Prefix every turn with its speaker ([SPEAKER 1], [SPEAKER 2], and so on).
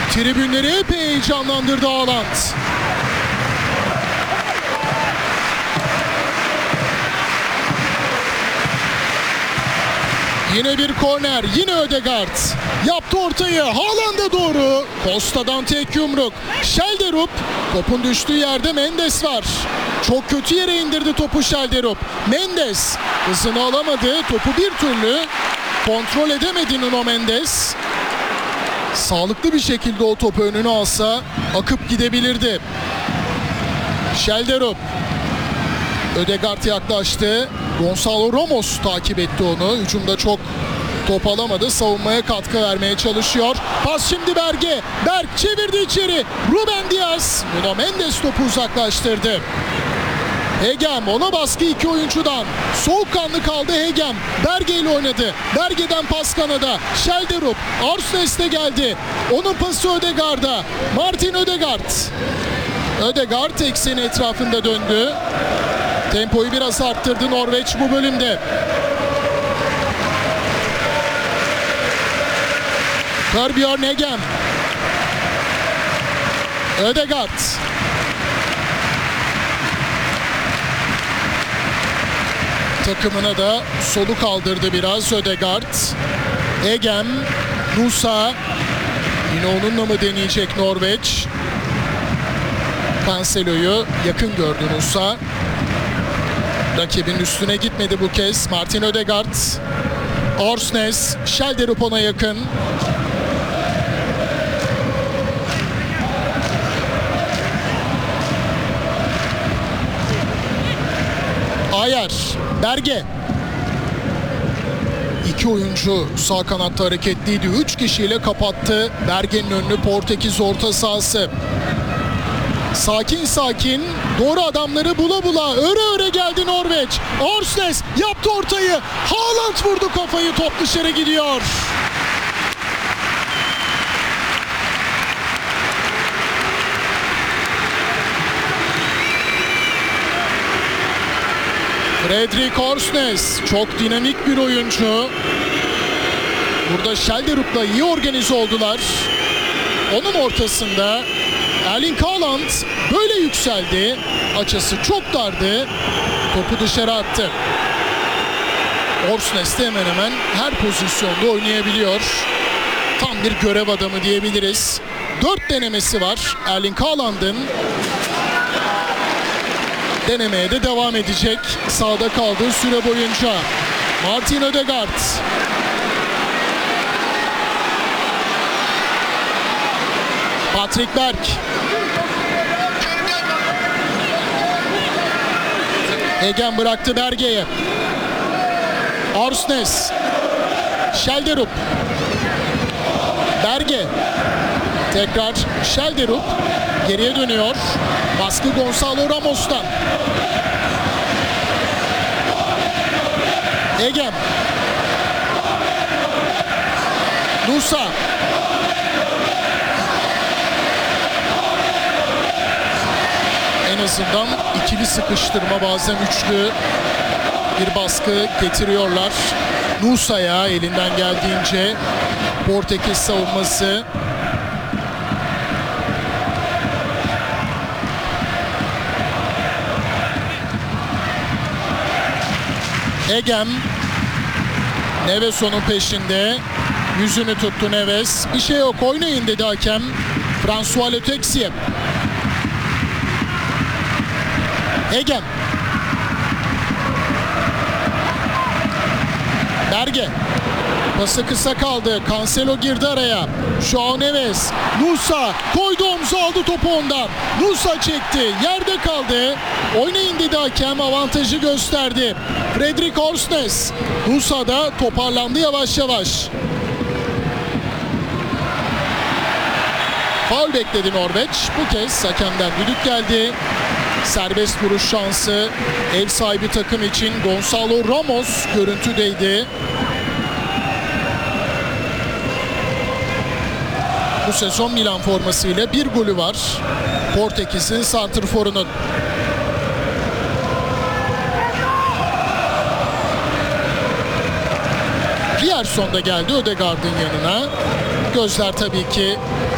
[SPEAKER 1] Tribünleri epey heyecanlandırdı Haaland. Yine bir korner, yine Ødegaard. Yaptı ortayı, Haaland'a doğru. Costa'dan tek yumruk. Schelderup, topun düştüğü yerde Mendes var. Çok kötü yere indirdi topu Schelderup. Mendes hızını alamadı, topu bir türlü kontrol edemedi Nuno Mendes. Sağlıklı bir şekilde o topu önüne alsa akıp gidebilirdi. Schelderup. Ødegaard yaklaştı. Gonçalo Ramos takip etti onu. Hücumda çok top alamadı. Savunmaya katkı vermeye çalışıyor. Pas şimdi Berge. Berg çevirdi içeri. Ruben Dias. Nuno Mendes topu uzaklaştırdı. Hegem, ona baskı iki oyuncudan. Soğukkanlı kaldı Hegem. Berge ile oynadı. Berge'den pas kanada. Schelderup. Arsnes'te geldi. Onun pası Ødegaard'a. Martin Ødegaard. Ødegaard ekseni etrafında döndü. Tempoyu biraz arttırdı Norveç bu bölümde. Torbjørn Hegem. Ødegaard. Takımına da soluk aldırdı biraz Ødegaard. Hegem. Nusa. Yine onunla mı deneyecek Norveç? Cancelo'yu yakın gördü Nusa. Rakibin üstüne gitmedi bu kez. Martin Ødegaard. Arsnes. Schelderup ona yakın. Ayer. Berge. İki oyuncu sağ kanatta hareketliydi. 3 kişiyle kapattı Berge'nin önünü Portekiz orta sahası. Sakin sakin doğru adamları bula bula öre öre geldi Norveç. Arsnes yaptı ortayı. Haaland vurdu kafayı, top dışarı gidiyor. Fredrik Arsnes çok dinamik bir oyuncu. Burada Schelderup'la iyi organize oldular. Onun ortasında Erling Haaland böyle yükseldi. Açısı çok dardı. Topu dışarı attı. Arsnes de hemen hemen her pozisyonda oynayabiliyor. Tam bir görev adamı diyebiliriz. 4 denemesi var Erling Haaland'ın. Denemeye de devam edecek sahada kaldığı süre boyunca. Martin Ødegaard. Patrick Berg. Hegem bıraktı Berge'ye. Arsnes. Schelderup. Berge. Tekrar Schelderup. Geriye dönüyor. Baskı Gonçalo Ramos'tan. Hegem. Nusa. En azından ikili sıkıştırma, bazen üçlü bir baskı getiriyorlar. Nusa'ya elinden geldiğince Portekiz savunması. Hegem. Neves onun peşinde. Yüzünü tuttu Neves. Bir şey yok, oynayın dedi hakem. François Le Texier. Hegem. Berge. Pası kısa kaldı. Cancelo girdi araya. João Neves. Nusa koydu, omzu aldı topu ondan. Nusa çekti. Yerde kaldı. Oynayın dedi hakem. Avantajı gösterdi. Fredrik Arsnes. Nusa da toparlandı yavaş yavaş. Faul bekledi Norveç. Bu kez hakemden düdük geldi. Serbest vuruş şansı ev sahibi takım için. Gonçalo Ramos görüntüdeydi. Bu sezon Milan formasıyla bir golü var Portekiz'in santrforunun. Rierson da geldi Ødegaard'ın yanına. Gözler tabii ki